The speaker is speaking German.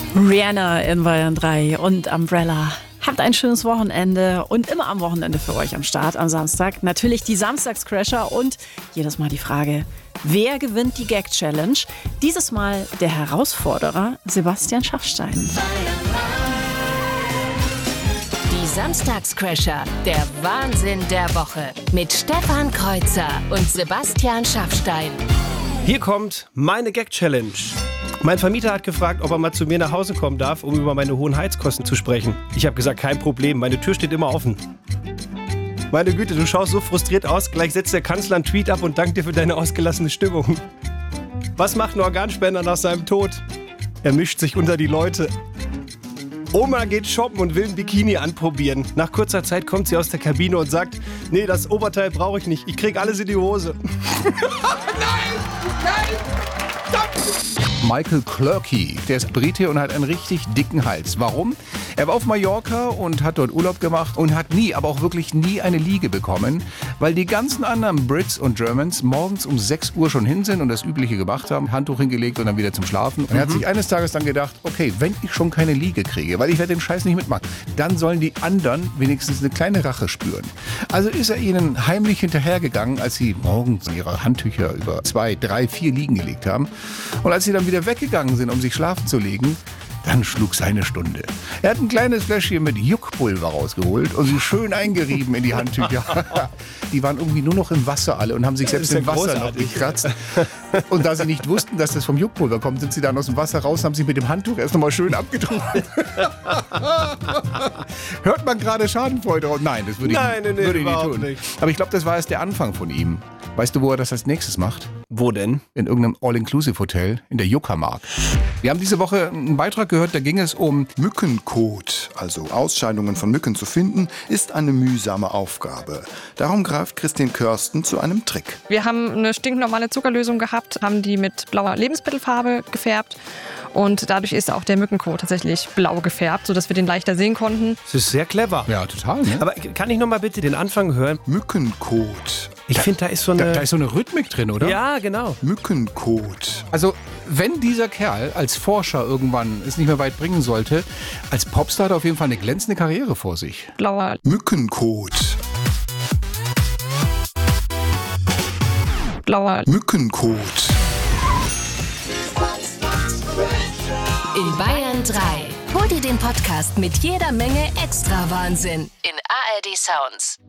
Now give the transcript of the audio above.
Rihanna in Bayern 3 und Umbrella. Habt ein schönes Wochenende und immer am Wochenende für euch am Start am Samstag. Natürlich die Samstagscrasher und jedes Mal die Frage, wer gewinnt die Gag-Challenge? Dieses Mal der Herausforderer Sebastian Schaffstein. Die Samstagscrasher, der Wahnsinn der Woche mit Stefan Kreuzer und Sebastian Schaffstein. Hier kommt meine Gag-Challenge. Mein Vermieter hat gefragt, ob er mal zu mir nach Hause kommen darf, um über meine hohen Heizkosten zu sprechen. Ich habe gesagt, kein Problem, meine Tür steht immer offen. Meine Güte, du schaust so frustriert aus, gleich setzt der Kanzler einen Tweet ab und dankt dir für deine ausgelassene Stimmung. Was macht ein Organspender nach seinem Tod? Er mischt sich unter die Leute. Oma geht shoppen und will ein Bikini anprobieren. Nach kurzer Zeit kommt sie aus der Kabine und sagt, nee, das Oberteil brauche ich nicht, ich krieg alles in die Hose. Michael Clerkey, der ist Brite und hat einen richtig dicken Hals. Warum? Er war auf Mallorca und hat dort Urlaub gemacht und hat nie, aber auch wirklich nie eine Liege bekommen, weil die ganzen anderen Brits und Germans morgens um 6 Uhr schon hin sind und das Übliche gemacht haben, Handtuch hingelegt und dann wieder zum Schlafen. Und er hat sich eines Tages dann gedacht, okay, wenn ich schon keine Liege kriege, weil ich werde den Scheiß nicht mitmachen, dann sollen die anderen wenigstens eine kleine Rache spüren. Also ist er ihnen heimlich hinterhergegangen, als sie morgens ihre Handtücher über 2, 3, 4 Liegen gelegt haben. Und als sie dann wieder weggegangen sind, um sich schlafen zu legen, dann schlug seine Stunde. Er hat ein kleines Fläschchen mit Juckpulver rausgeholt und sie schön eingerieben in die Handtücher. Die waren irgendwie nur noch im Wasser alle und haben sich selbst im Wasser noch gekratzt. Und da sie nicht wussten, dass das vom Juckpulver kommt, sind sie dann aus dem Wasser raus und haben sich mit dem Handtuch erst nochmal schön abgetrocknet. Hört man gerade Schadenfreude raus? Nein, das würde ich nicht tun. Nicht. Aber ich glaube, das war erst der Anfang von ihm. Weißt du, wo er das als nächstes macht? Wo denn? In irgendeinem All-Inclusive-Hotel in der Juckermark. Wir haben diese Woche einen Beitrag gehört, da ging es um Mückenkot, also Ausscheidungen von Mücken zu finden, ist eine mühsame Aufgabe. Darum greift Christine Körsten zu einem Trick. Wir haben eine stinknormale Zuckerlösung gehabt, haben die mit blauer Lebensmittelfarbe gefärbt und dadurch ist auch der Mückenkot tatsächlich blau gefärbt, sodass wir den leichter sehen konnten. Das ist sehr clever. Ja, total. Ne? Aber kann ich noch mal bitte den Anfang hören? Mückenkot. Ich finde, da ist so eine... Da ist so eine Rhythmik drin, oder? Ja, genau. Mückenkot. Also, wenn dieser Kerl als Forscher irgendwann es nicht mehr weit bringen sollte, als Popstar hat er auf jeden Fall eine glänzende Karriere vor sich. Blauer Mückenkot. Mückenkot. In Bayern 3. Hol dir den Podcast mit jeder Menge extra Wahnsinn in ARD Sounds.